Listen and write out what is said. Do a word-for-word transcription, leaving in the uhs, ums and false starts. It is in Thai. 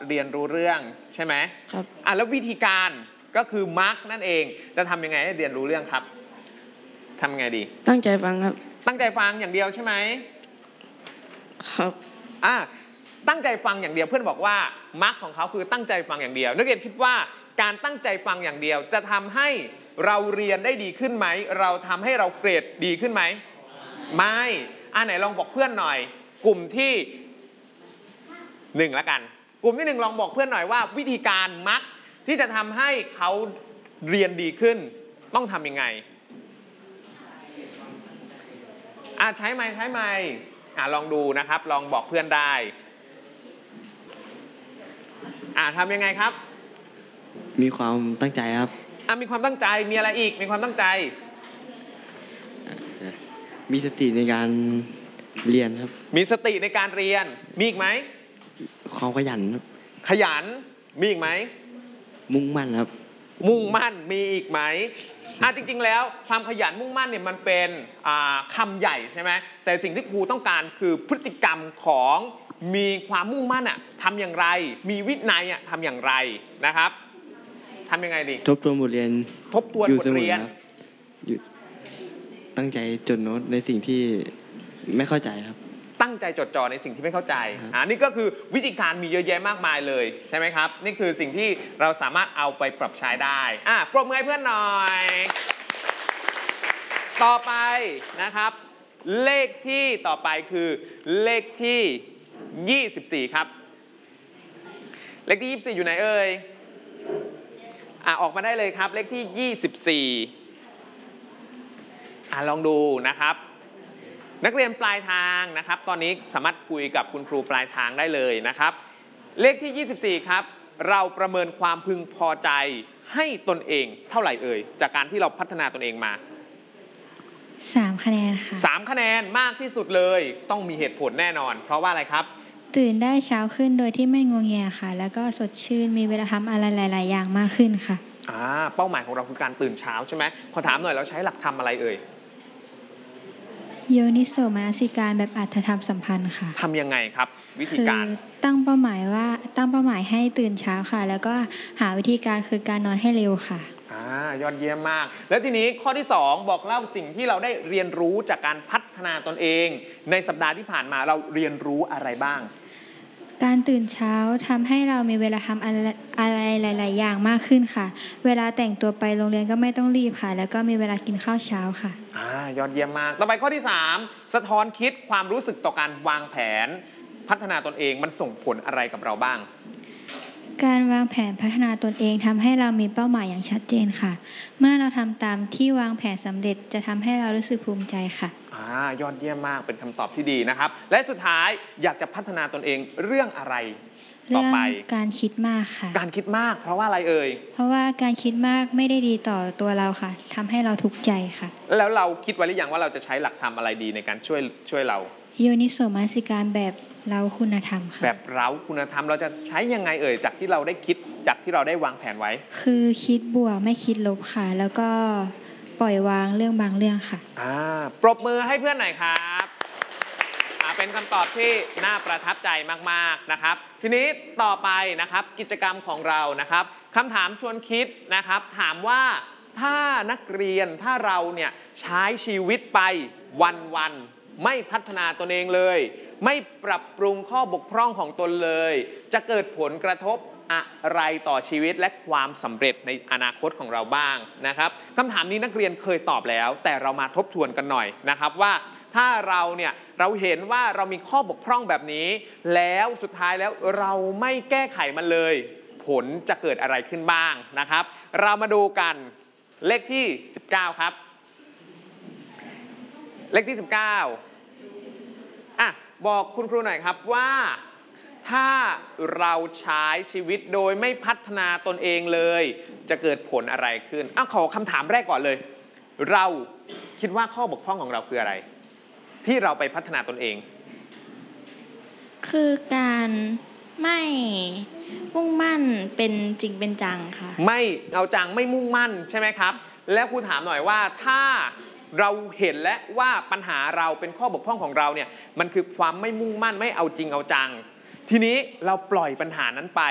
เรียนรู้เรื่องใช่ไหมครับอ่ะแล้ววิธีการก็คือมาร์กนั่นเองจะทำยังไงให้เรียนรู้เรื่องครับทำยังไงดีตั้งใจฟังครับตั้งใจฟังอย่างเดียวใช่ไหมครับอ่ะตั้งใจฟังอย่างเดียวเพื่อนบอกว่ามาร์กของเขาคือตั้งใจฟังอย่างเดียวนักเรียนคิดว่าการตั้งใจฟังอย่างเดียวจะทำให้เราเรียนได้ดีขึ้นไหมเราทำให้เราเกรดดีขึ้นไหมไม่อ่ะไหนลองบอกเพื่อนหน่อยกลุ่มที่หนึ่งละกันกลุ่มที่หนึ่งลองบอกเพื่อนหน่อยว่าวิธีการมักที่จะทำให้เขาเรียนดีขึ้นต้องทำยังไงอ่ะใช้ไหมใช้ไหมอ่ะลองดูนะครับลองบอกเพื่อนได้อ่ะทำยังไงครับมีความตั้งใจครับอ่ะมีความตั้งใจมีอะไรอีกมีความตั้งใจมีสติในการเรียนครับมีสติในการเรียนมีอีกไหมความขยันครับขยันมีอีกไหมมุ่งมั่นครับมุ่งมั่นมีอีกไหมอ่ะจริงๆแล้วความขยันมุ่งมั่นเนี่ยมันเป็นคำใหญ่ใช่ไหมแต่สิ่งที่ครูต้องการคือพฤติกรรมของมีความมุ่งมั่นอ่ะทำอย่างไรมีวินัยอ่ะทำอย่างไรนะครับทำยังไงดีทบทวนบทเรียนทบทวนบทเรียนอยู่ตั้งใจจดโน้ตในสิ่งที่ไม่เข้าใจครับตั้งใจจดจ่อในสิ่งที่ไม่เข้าใจอ่านี่ก็คือวิธีการมีเยอะแยะมากมายเลยใช่ไหมครับนี่คือสิ่งที่เราสามารถเอาไปปรับใช้ได้อ่ะปรบมือให้เพื่อนหน่อยต่อไปนะครับเลขที่ต่อไปคือเลขที่ยี่สิบสี่ครับเลขที่ยี่สิบสี่อยู่ไหนเอ่ยอ่ะออกมาได้เลยครับเลขที่ยี่สิบสี่อ่ะลองดูนะครับนักเรียนปลายทางนะครับตอนนี้สามารถคุยกับคุณครูปลายทางได้เลยนะครับเลขที่ยี่สิบสี่ครับเราประเมินความพึงพอใจให้ตนเองเท่าไหร่เอ่ยจากการที่เราพัฒนาตนเองมาสามคะแนนค่ะสามคะแนนมากที่สุดเลยต้องมีเหตุผลแน่นอนเพราะว่าอะไรครับตื่นได้เช้าขึ้นโดยที่ไม่งวงแงค่ะแล้วก็สดชื่นมีเวลาทำอะไรหลายๆอย่างมากขึ้นค่ะอ่าเป้าหมายของเราคือการตื่นเช้าใช่ไหมขอถามหน่อยเราใช้หลักธรรมอะไรเอ่ยโยนิโสมนสิการแบบอัตถธรรมสัมพันธ์ค่ะทำยังไงครับวิธีการคือตั้งเป้าหมายว่าตั้งเป้าหมายให้ตื่นเช้าค่ะแล้วก็หาวิธีการคือการนอนให้เร็วค่ะอ่ายอดเยี่ยมมากแล้วทีนี้ข้อที่สองบอกเล่าสิ่งที่เราได้เรียนรู้จากการพัฒนาตนเองในสัปดาห์ที่ผ่านมาเราเรียนรู้อะไรบ้างการตื่นเช้าทำให้เรามีเวลาทำอะไรหลายๆอย่างมากขึ้นค่ะเวลาแต่งตัวไปโรงเรียนก็ไม่ต้องรีบค่ะแล้วก็มีเวลากินข้าวเช้าค่ะอ่ายอดเยี่ยมมากต่อไปข้อที่สามสะท้อนคิดความรู้สึกต่อการวางแผนพัฒนาตนเองมันส่งผลอะไรกับเราบ้างการวางแผนพัฒนาตนเองทำให้เรามีเป้าหมายอย่างชัดเจนค่ะเมื่อเราทำตามที่วางแผนสำเร็จจะทำให้เรารู้สึกภูมิใจค่ะอ่ายอดเยี่ยมมากเป็นคำตอบที่ดีนะครับและสุดท้ายอยากจะพัฒนาตนเองเรื่องอะไรต่อไปการคิดมากค่ะการคิดมากเพราะว่าอะไรเอ่ยเพราะว่าการคิดมากไม่ได้ดีต่อตัวเราค่ะทำให้เราทุกข์ใจค่ะแล้วเราคิดไว้หรือยังว่าเราจะใช้หลักธรรมอะไรดีในการช่วยช่วยเราโยนิโสมนสิการแบบเราคุณธรรมค่ะแบบเราคุณธรรมเราจะใช้ยังไงเอ่ยจากที่เราได้คิดจากที่เราได้วางแผนไว้คือคิดบวกไม่คิดลบค่ะแล้วก็ปล่อยวางเรื่องบางเรื่องค่ะอ่าปรบมือให้เพื่อนหน่อยครับอ่าเป็นคำตอบที่น่าประทับใจมากๆนะครับทีนี้ต่อไปนะครับกิจกรรมของเรานะครับคำถามชวนคิดนะครับถามว่าถ้านักเรียนถ้าเราเนี่ยใช้ชีวิตไปวันๆไม่พัฒนาตนเองเลยไม่ปรับปรุงข้อบกพร่องของตนเลยจะเกิดผลกระทบอะไรต่อชีวิตและความสำเร็จในอนาคตของเราบ้างนะครับคำถามนี้นักเรียนเคยตอบแล้วแต่เรามาทบทวนกันหน่อยนะครับว่าถ้าเราเนี่ยเราเห็นว่าเรามีข้อบกพร่องแบบนี้แล้วสุดท้ายแล้วเราไม่แก้ไขมันเลยผลจะเกิดอะไรขึ้นบ้างนะครับเรามาดูกันเลขที่สิบเก้าครับเลขที่สิบเก้าอ่ะบอกคุณครูหน่อยครับว่าถ้าเราใช้ชีวิตโดยไม่พัฒนาตนเองเลยจะเกิดผลอะไรขึ้นอ้าวขอคำถามแรกก่อนเลยเราคิดว่าข้อบกพร่องของเราคืออะไรที่เราไปพัฒนาตนเองคือการไม่มุ่งมั่นเป็นจริงเป็นจังค่ะไม่เอาจังไม่มุ่งมั่นใช่ไหมครับแล้วครูถามหน่อยว่าถ้าเราเห็นแล้วว่าปัญหาเราเป็นข้อบกพร่องของเราเนี่ยมันคือความไม่มุ่งมั่นไม่เอาจริงเอาจังทีนี้เราปล่อยปัญหานั้นไป